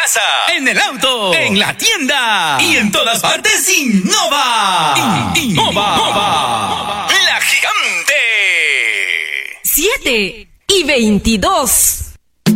casa, en el auto, en la tienda y en todas partes. Innova. Innova. La Gigante. 7:22.